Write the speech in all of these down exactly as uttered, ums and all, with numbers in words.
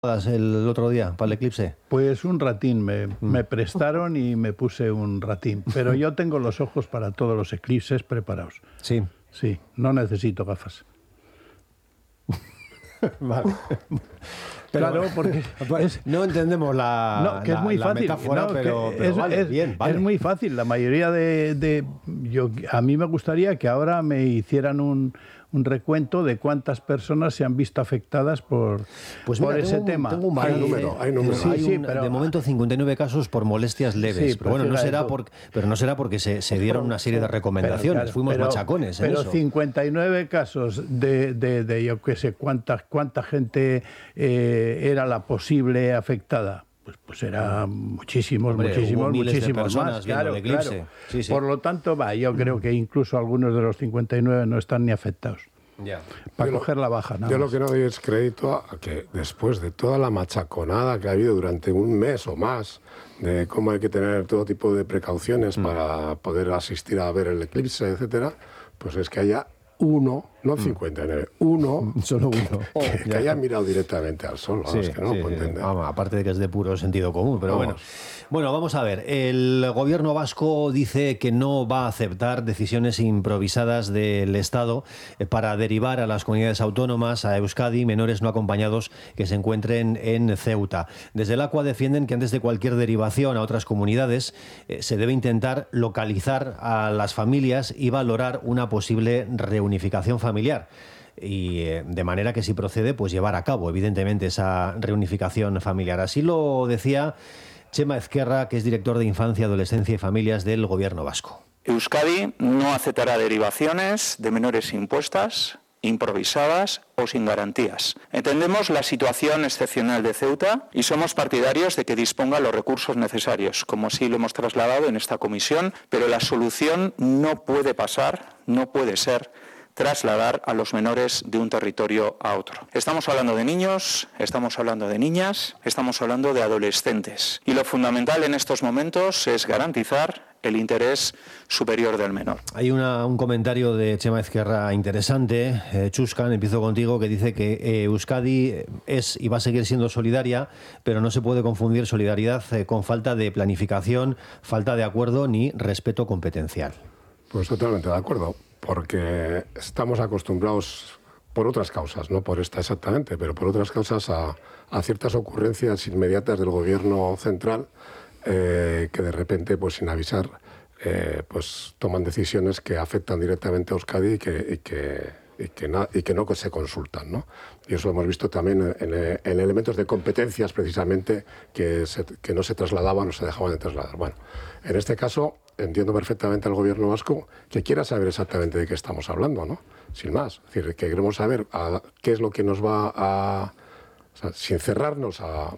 el otro día para el eclipse? Pues un ratín me, mm. me prestaron y me puse un ratín. Pero yo tengo los ojos para todos los eclipses preparados. Sí. Sí, no necesito gafas. Vale. Pero, claro, porque es, no entendemos la, no, que la, es muy la fácil, metáfora, no, pero, pero es, vale, es, bien, vale. Es muy fácil. La mayoría de, de yo a mí me gustaría que ahora me hicieran un, un recuento de cuántas personas se han visto afectadas por, pues por mira, ese tengo, tema. Tengo un hay número, hay número. Sí, hay sí, un, pero, de momento cincuenta y nueve casos por molestias leves. Sí, pero bueno, no será por, pero no será porque se, se dieron una serie de recomendaciones. Pero, claro, Fuimos pero, machacones en pero eso. cincuenta y nueve casos de, de, de yo qué sé cuánta, cuánta gente eh, era la posible afectada. Pues, pues era muchísimos, Hombre, muchísimos, muchísimos más. Claro, claro. Sí, sí. Por lo tanto, va, yo creo que incluso algunos de los cincuenta y nueve no están ni afectados. Ya. Para yo coger lo, la baja. Nada yo más. lo que no doy es crédito a que después de toda la machaconada que ha habido durante un mes o más, de cómo hay que tener todo tipo de precauciones mm. para poder asistir a ver el eclipse, etcétera, pues es que haya uno, no cincuenta y nueve, uno, solo uno, que, que haya mirado directamente al sol, vamos, sí, que no sí, lo puedo sí. entender. Vamos, aparte de que es de puro sentido común, pero vamos. bueno. Bueno, vamos a ver, el gobierno vasco dice que no va a aceptar decisiones improvisadas del Estado para derivar a las comunidades autónomas, a Euskadi, menores no acompañados que se encuentren en Ceuta. Desde el ACUA defienden que antes de cualquier derivación a otras comunidades eh, se debe intentar localizar a las familias y valorar una posible reunificación familiar. Y eh, de manera que si procede, pues llevar a cabo, evidentemente, esa reunificación familiar. Así lo decía Chema Ezquerra, que es director de Infancia, Adolescencia y Familias del Gobierno vasco. Euskadi no aceptará derivaciones de menores impuestas, improvisadas o sin garantías. Entendemos la situación excepcional de Ceuta y somos partidarios de que disponga los recursos necesarios, como sí lo hemos trasladado en esta comisión, pero la solución no puede pasar, no puede ser trasladar a los menores de un territorio a otro. Estamos hablando de niños, estamos hablando de niñas, estamos hablando de adolescentes. Y lo fundamental en estos momentos es garantizar el interés superior del menor. Hay una, un comentario de Chema Ezquerra interesante, eh, Chuscan, empiezo contigo, que dice que eh, Euskadi es y va a seguir siendo solidaria, pero no se puede confundir solidaridad eh, con falta de planificación, falta de acuerdo ni respeto competencial. Pues totalmente de acuerdo, porque estamos acostumbrados por otras causas, no por esta exactamente, pero por otras causas a, a ciertas ocurrencias inmediatas del gobierno central eh, que de repente, pues sin avisar, eh, pues toman decisiones que afectan directamente a Euskadi y que, y que, y que, na, y que no se consultan, ¿no? Y eso lo hemos visto también en, en, en elementos de competencias precisamente que, se, que no se trasladaban o se dejaban de trasladar. Bueno, en este caso entiendo perfectamente al gobierno vasco que quiera saber exactamente de qué estamos hablando, ¿no? Sin más. Es decir, que queremos saber a, qué es lo que nos va a... O sea, sin cerrarnos a,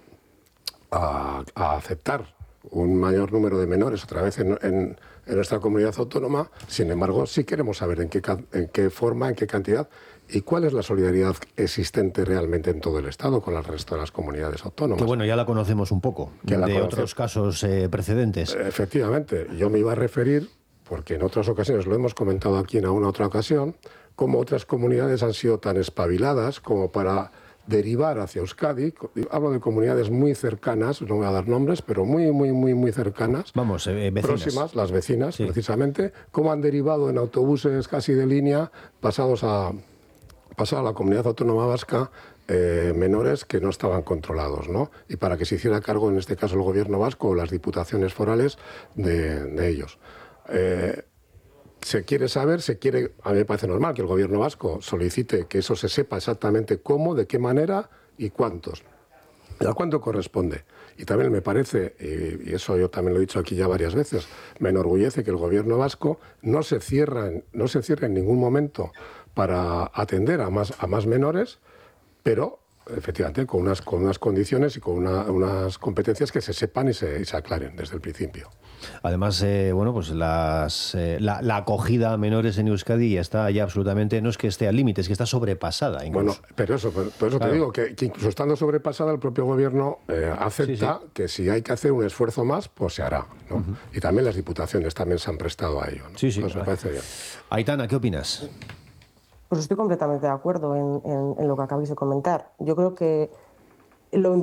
a, a aceptar un mayor número de menores otra vez en, en, en nuestra comunidad autónoma, sin embargo, sí queremos saber en qué, en qué forma, en qué cantidad y cuál es la solidaridad existente realmente en todo el Estado con el resto de las comunidades autónomas. Que bueno, ya la conocemos un poco, que de otros casos eh, precedentes. Efectivamente, yo me iba a referir, porque en otras ocasiones lo hemos comentado aquí en alguna otra ocasión, cómo otras comunidades han sido tan espabiladas como para derivar hacia Euskadi. Hablo de comunidades muy cercanas, no voy a dar nombres, pero muy, muy, muy, muy cercanas. Vamos, eh, vecinas. Próximas, las vecinas, sí. Precisamente, cómo han derivado en autobuses casi de línea, pasados a, pasado a la comunidad autónoma vasca, eh, menores que no estaban controlados, ¿no? Y para que se hiciera cargo, en este caso, el gobierno vasco o las diputaciones forales de, de ellos. Eh, Se quiere saber, se quiere, a mí me parece normal que el gobierno vasco solicite que eso se sepa exactamente cómo, de qué manera y cuántos. ¿Y a cuánto corresponde? Y también me parece, y eso yo también lo he dicho aquí ya varias veces, me enorgullece que el gobierno vasco no se cierra, no se cierra en ningún momento para atender a más, a más menores, pero efectivamente con unas, con unas condiciones y con una, unas competencias que se sepan y se, y se aclaren desde el principio. Además, eh, bueno, pues las, eh, la, la acogida a menores en Euskadi está ya absolutamente, no es que esté al límite, es que está sobrepasada incluso. Bueno, pero eso, por, por eso claro. Te digo que, que incluso estando sobrepasada el propio gobierno eh, acepta sí, sí. que si hay que hacer un esfuerzo más, pues se hará, ¿no? Uh-huh. Y también las diputaciones también se han prestado a ello, ¿no? Sí, sí. Pues me parece bien. Aitana, ¿qué opinas? Pues estoy completamente de acuerdo en, en, en lo que acabáis de comentar. Yo creo que lo